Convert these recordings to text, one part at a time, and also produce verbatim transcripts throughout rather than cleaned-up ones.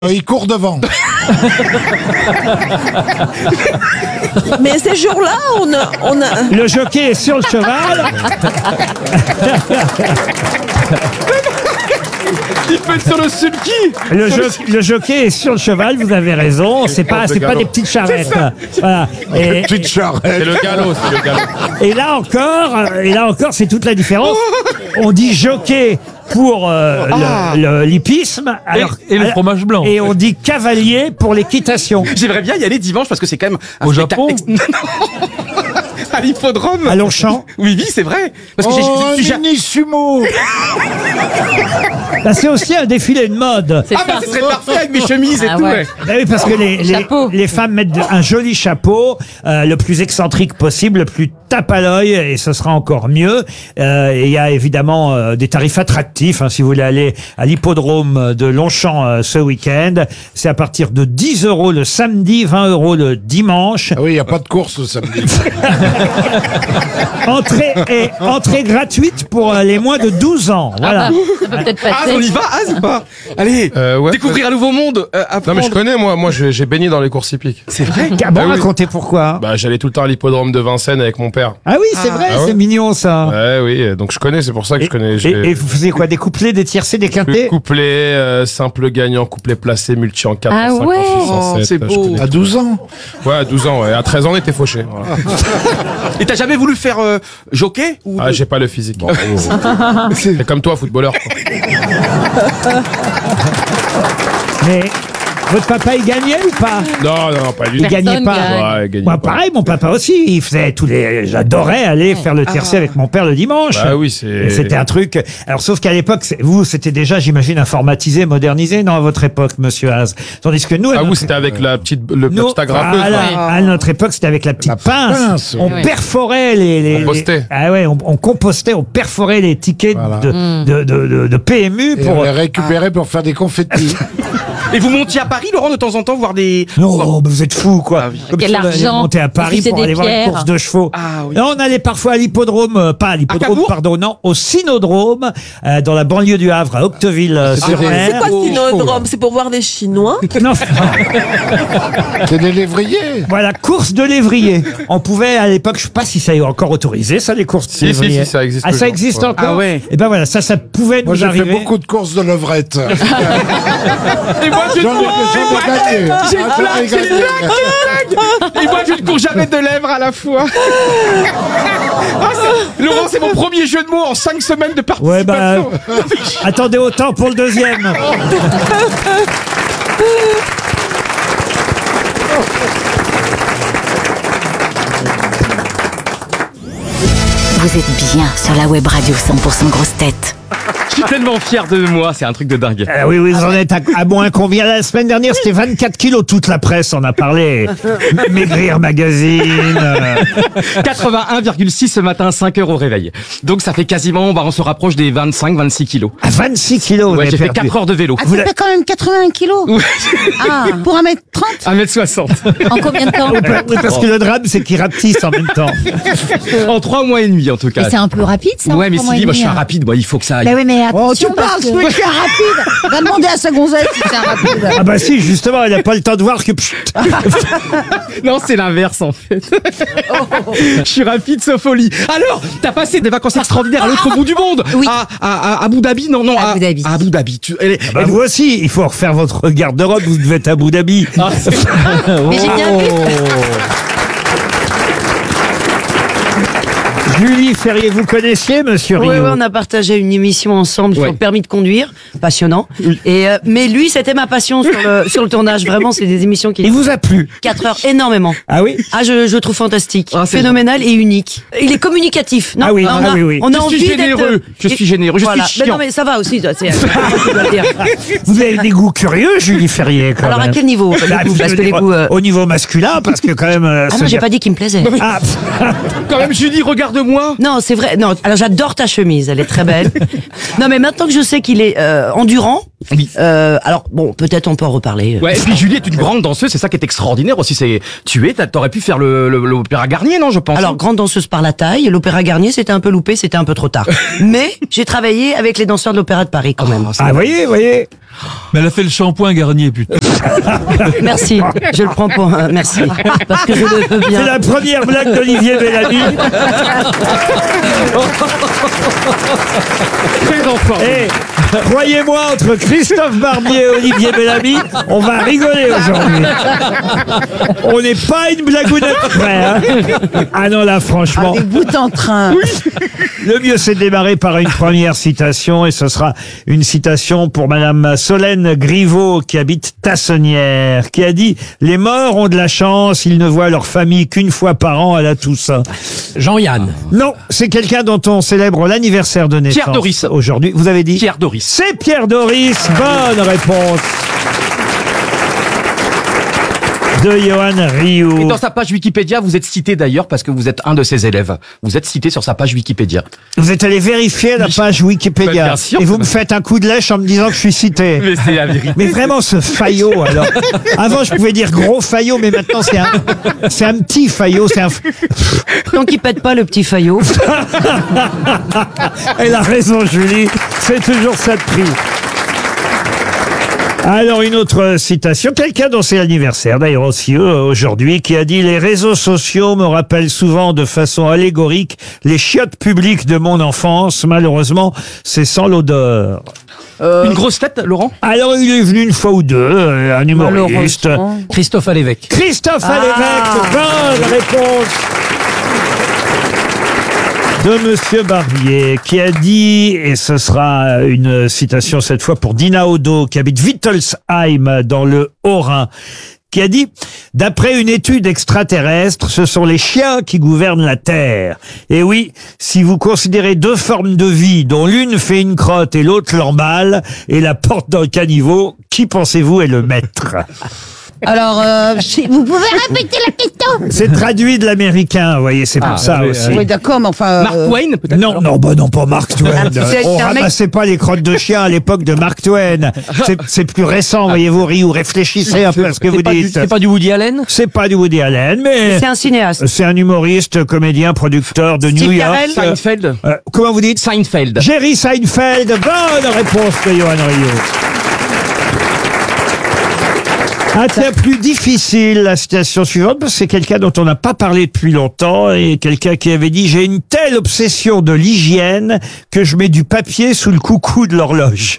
Il court devant. Mais ces jours-là, on a, on a... Le jockey est sur le cheval. Il peut être sur le sulky. Le, jo le jockey est sur le cheval, vous avez raison. C'est pas, c'est pas des petites charrettes. Voilà. Et, Petite charrette. C'est le galop, c'est le galop. et là encore, et là encore, c'est toute la différence. On dit jockey pour euh, Ah. l'hippisme, alors et le fromage blanc. et on dit cavalier pour l'équitation. J'aimerais bien y aller dimanche parce que c'est quand même un Au spectacle Japon ex- Non, non. À l'hippodrome. À Longchamp. Oui, oui, c'est vrai. Parce que j'ai- Oh, je suis un mini sumo. Là, c'est aussi un défilé de mode. C'est Ah, mais ça. ce serait parfait avec mes chemises et Ah tout. ouais. Ouais. Ben oui, parce que les, les, Chapeau. les femmes mettent de- un joli chapeau, euh, le plus excentrique possible, le plus tape à l'œil, et ce sera encore mieux. Euh, et il y a évidemment euh, des tarifs attractifs, hein, si vous voulez aller à l'hippodrome de Longchamp euh, ce week-end. C'est à partir de dix euros le samedi, vingt euros le dimanche. Ah oui, il n'y a pas de course le samedi. Entrée, et, entrée gratuite pour euh, les moins de douze ans. Voilà. Ah, ça peut peut-être Ah, passer. on y va, Az ou pas? Allez, Euh, ouais, découvrir un nouveau monde. Euh, Non apprendre. mais je connais moi, moi j'ai j'ai baigné dans les courses hippiques. C'est vrai. Ah bon, Ah oui. racontez pourquoi. Bah j'allais tout le temps à l'hippodrome de Vincennes avec mon père. Ah oui, c'est vrai, Ah ouais. c'est mignon ça. Ouais oui, donc je connais, c'est pour ça que Et, je connais. et, j'ai- et vous faisiez quoi? Des couplets, des tiercés, des quintés? Couplet, euh, simple gagnant, couplet placé, multi en quatre, Ah en cinq, ouais. en six, en Oh, sept, c'est je beau. connais À tout. douze ans. Ouais, à douze ans, ouais. À treize ans on était fauchés. Voilà. Et t'as jamais voulu faire euh, jockey ou Ah j'ai pas le physique. C'est comme toi, footballeur. Quoi. Mais votre papa, il gagnait ou pas? Non, non, non, pas du Il tout. gagnait Personne pas. gagne. Ouais, il gagnait Moi, pas. pareil, mon papa aussi, il faisait tous les. J'adorais aller faire le tiercé avec mon père le dimanche. Bah oui, Et c'est. c'était un truc. Alors, sauf qu'à l'époque, c'est- vous, c'était déjà, j'imagine, informatisé, modernisé, non, à votre époque, monsieur Haas. Tandis que nous, à Ah notre- vous c'était avec la petite, le nous, petite agrafeuse. voilà, quoi. à notre époque, c'était avec la petite La pince. pince, On oui. perforait les, les, Compostait. les- ah ouais, on, on compostait, on perforait les tickets Voilà. de, de, de, de, de P M U Et pour. on les récupérait pour faire des confettis. Et vous montiez à Paris, Laurent, de temps en temps voir des. Non, mais vous êtes fou, quoi. Ah oui. Comme Quel si on allait argent. monter à Paris Refuser pour des aller voir une pierres. course de chevaux. Ah oui. Là, on allait parfois à l'hippodrome, euh, pas à l'hippodrome, Cabourg pardon, non, au Cynodrome, euh, dans la banlieue du Havre, à C'est Octeville-sur-Mer. C'est quoi Oh, Cynodrome? C'est pour voir des Chinois? Non, C'est des lévriers. voilà, course de lévrier. On pouvait, à l'époque, je sais pas si ça est encore autorisé, ça, les courses de Si, si, lévrier. si, ça existe Ah, ça toujours. existe Ouais. encore? Ah ouais. Et ben voilà, ça, ça pouvait Moi, nous j'ai fait arriver. beaucoup de courses de levrette. Et moi, je J'en ai, j'en ai gagné. J'ai Ah, une j'en ai blague, j'ai une gagné. Et moi, je ne cours jamais de lèvres à la fois. Ah, c'est- Laurent, c'est mon premier jeu de mots en cinq semaines de participation. Ouais, bah, attendez autant pour le deuxième. Vous êtes bien sur la web radio cent pour cent grosse tête. Je suis tellement fier de moi, c'est un truc de dingue. Ah oui, oui, vous en êtes à, à moins combien? La semaine dernière, c'était vingt-quatre kilos. Toute la presse en a parlé. Maigrir Magazine. euh, quatre-vingt-un virgule six ce matin, cinq heures au réveil. Donc ça fait quasiment, bah, on se rapproche des vingt-cinq vingt-six kilos. à vingt-six kilos. vous Ouais, avez j'ai fait perdu. quatre heures de vélo. Ah, ça fait quand même quatre-vingts kilos. Ah, pour un mètre trente. un mètre soixante. En combien de temps? Oui, parce que le drame, c'est qu'il rapetisse en même temps. En trois mois et demi, en tout Et cas. c'est un peu rapide, ça. Ouais, mais pour moi, Sylvie, moi je suis et un demi, hein. rapide, moi il faut que ça aille. Bah oui, mais attention. Oh, tu parles, parce je que- veux que tu es rapide. Va demander à sa gonzesse si c'est un rapide. Ah bah si, justement, elle n'a pas le temps de voir que... Pchut. Non, c'est l'inverse en fait. Je suis rapide sauf folie. Alors, t'as passé des vacances extraordinaires à l'autre bout du monde. Oui. À, à, à Abu Dhabi, non, non. À Abu Dhabi. À Abu Dhabi. Tu, elle, Bah elle- vous aussi, il faut refaire votre garde-robe, vous devez être à Abu Dhabi. Ah, c'est- Mais j'ai bien vu. Julie Ferrier, vous connaissiez Monsieur Oui, Rio? oui, on a partagé une émission ensemble Ouais. sur le permis de conduire, passionnant. Et euh, mais lui, c'était ma passion sur le sur le tournage. Vraiment, c'est des émissions qui Il vous a plu? quatre heures énormément. Ah oui? Ah, je, je le trouve fantastique, Ah, c'est phénoménal et unique. Il est communicatif. Non, Ah oui, on ah a, oui, oui. On a Je suis envie d'être- généreux, je suis généreux, je suis voilà. chiant. Mais non, mais ça va aussi. toi, C'est, c'est tu dois le dire. Vous avez des goûts curieux, Julie Ferrier, quand Alors à même. quel niveau? Bah, Les goûts, Parce que les goûts. euh, Au niveau masculin, parce que quand même... euh, Ah se non, j'ai dire- pas dit qu'il me plaisait. Ah, Quand même, Julie, regarde-moi. Non, c'est vrai. Non, alors j'adore ta chemise, elle est très belle. Non, mais maintenant que je sais qu'il est euh, endurant, Oui. Euh, alors bon, peut-être on peut en reparler. Ouais, et puis Julie est une grande danseuse, c'est ça qui est extraordinaire aussi. C'est tu es, t'as- t'aurais pu faire le, le- l'opéra Garnier, non, je pense. Alors, grande danseuse par la taille, l'opéra Garnier, c'était un peu loupé, c'était un peu trop tard. Mais j'ai travaillé avec les danseurs de l'opéra de Paris quand même. Ah, voyez, voyez. Mais elle a fait le shampoing Garnier, putain. Merci, je le prends pour un merci. Parce que je le veux C'est bien. la première blague d'Olivier Bellamy. très en forme. Et croyez-moi, entre Christophe Barbier et Olivier Bellamy, on va rigoler aujourd'hui. On n'est pas une blagounette près. Hein. Ah non, là, franchement. Avec bout en train. Le mieux, c'est de démarrer par une première citation, et ce sera une citation pour Madame Solène Griveaux, qui habite Tassonnières, qui a dit « Les morts ont de la chance, ils ne voient leur famille qu'une fois par an à la Toussaint. » Jean-Yann. Non, c'est quelqu'un dont on célèbre l'anniversaire de naissance. Pierre Doris. Aujourd'hui, vous avez dit Pierre Doris. C'est Pierre Doris. Bonne réponse de Johan Et Rioux. dans sa page Wikipédia, vous êtes cité d'ailleurs parce que vous êtes un de ses élèves. Vous êtes cité sur sa page Wikipédia. Vous êtes allé vérifier la page Wikipédia. Bien sûr. Et vous me faites un coup de lèche en me disant que je suis cité. Mais c'est la vérité. Mais vraiment, ce Fayot, alors. Avant, je pouvais dire gros Fayot, mais maintenant, c'est un, c'est un petit Fayot. C'est un... Tant qu'il pète pas le petit Fayot. Elle a raison, Julie. C'est toujours ça de prix. Alors, une autre citation. Quelqu'un dont c'est l'anniversaire, d'ailleurs aussi euh, aujourd'hui, qui a dit « Les réseaux sociaux me rappellent souvent de façon allégorique les chiottes publiques de mon enfance. Malheureusement, c'est sans l'odeur. » Une grosse tête, Laurent. Alors, il est venu une fois ou deux, euh, un humoriste. Christophe Alévêque. Christophe Alévêque, bonne réponse de Monsieur Barbier, qui a dit, et ce sera une citation cette fois pour Dina Odo, qui habite Wittelsheim dans le Haut-Rhin, qui a dit « D'après une étude extraterrestre, ce sont les chiens qui gouvernent la Terre. Et oui, si vous considérez deux formes de vie, dont l'une fait une crotte et l'autre l'emballe, et la porte dans le caniveau, qui pensez-vous est le maître ?» Alors, euh, si- vous pouvez répéter la question? C'est traduit de l'américain, vous voyez, c'est pour ça aussi. Oui, d'accord, mais enfin. Mark euh, Twain, peut-être. Non, non, bah non, pas Mark Twain. C'est On un mec- ramassait pas les crottes de chien à l'époque de Mark Twain. C'est- C'est plus récent, voyez-vous, Rioux. Réfléchissez un peu à ce que vous pas du- dites. c'est pas du Woody Allen. C'est pas du Woody Allen, mais C'est un cinéaste. c'est un humoriste, comédien, producteur de Steve New York. Carell. Euh, Seinfeld. euh, comment vous dites Seinfeld. Jerry Seinfeld. Bonne réponse de Johan Rioux. Ah tiens, plus difficile, la citation suivante, parce que c'est quelqu'un dont on n'a pas parlé depuis longtemps, et quelqu'un qui avait dit « J'ai une telle obsession de l'hygiène que je mets du papier sous le coucou de l'horloge.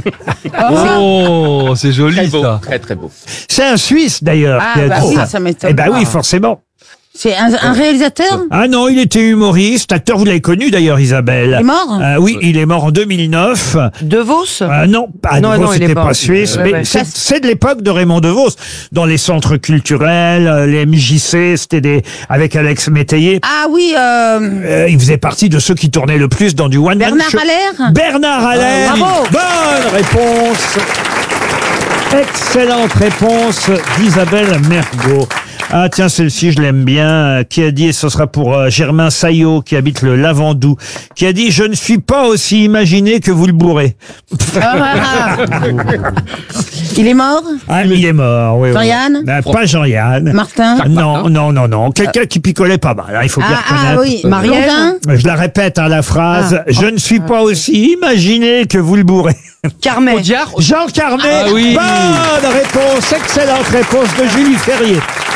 Oh, c'est Très joli beau. ça. Très très beau. » C'est un Suisse, d'ailleurs, Ah, qui a bah dit oui, ça. ça m'étonne Eh ben pas. oui, forcément. C'est un, un réalisateur? Ah non, il était humoriste, acteur, vous l'avez connu d'ailleurs, Isabelle. Il est mort? Euh, Oui, il est mort en deux mille neuf. De Vos. Euh, non, pas Non, de non, Vos, il est c'était mort. pas suisse, Ouais, mais ouais. c'est c'est de l'époque de Raymond DeVos. Dans les centres culturels, euh, les M J C, c'était des avec Alex Métayer. Ah oui, euh, Euh, il faisait partie de ceux qui tournaient le plus dans du one man Bernard show. Allaire? Bernard Allaire. bravo. Bonne réponse. Excellente réponse d'Isabelle Mergo. Ah tiens, celle-ci, je l'aime bien. Euh, Qui a dit, et ce sera pour euh, Germain Saillot, qui habite le Lavandou, qui a dit « Je ne suis pas aussi imaginé que vous le bourrez. Ah, il est mort? » Ah, il est mort, oui. oui. Jean-Yann? Euh, Pas Jean-Yann. Martin? Non, non, non, non. Quelqu'un qui picolait pas mal, hein, il faut bien Ah, ah reconnaître. oui, Marielle? Blondin? Je la répète, hein, la phrase. Ah. Je ne suis pas aussi imaginé que vous le bourrez. Carmet. Audiard. Jean Carmet. Ah oui. Bonne réponse, excellente réponse de Julie Ferrier.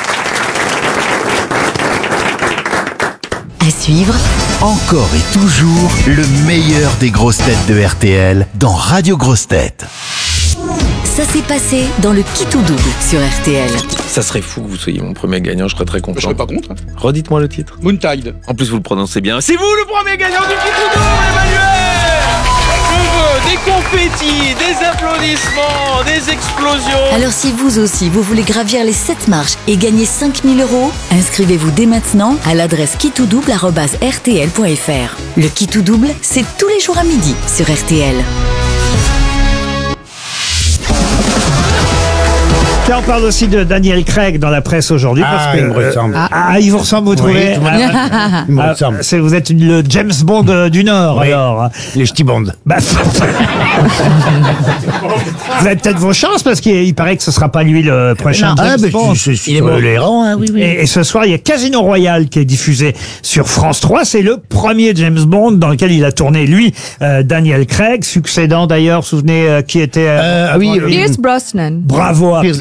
À suivre, Encore et toujours le meilleur des grosses têtes de R T L dans Radio Grosses Têtes. ça s'est passé dans le Qui tout double sur R T L. Ça serait fou que vous soyez mon premier gagnant, je serais très content. Je serais pas contre. hein. Redites-moi le titre. Moontide. En plus, vous le prononcez bien. C'est vous le premier gagnant du Kitoudou, Emmanuel. Je veux des confettis, des applaudissements, des explosions. Alors si vous aussi, vous voulez gravir les sept marches et gagner cinq mille euros, inscrivez-vous dès maintenant à l'adresse qui tout double arobase r t l point f r. Le Qui tout double, c'est tous les jours à midi sur R T L. Tiens, on parle aussi de Daniel Craig dans la presse aujourd'hui. Ah, parce que, il me ressemble. Ah, ah, il vous ressemble, vous trouvez tout le monde- Ah, Il me ah, ressemble. c'est- Vous êtes une- le James Bond euh, du Nord, Oui. alors. Les ch'tis Bond. Bah, vous avez peut-être vos chances, parce qu'il il paraît que ce sera pas lui le prochain Ah, James mais Bond. je suis sur les rangs, hein, oui, oui. Et, et ce soir, il y a Casino Royale qui est diffusé sur France trois. C'est le premier James Bond dans lequel il a tourné, lui, euh, Daniel Craig, succédant d'ailleurs, souvenez euh, qui était... euh, Euh, ah oui, avant lui. euh, Pierce Brosnan. Bravo à Pierce-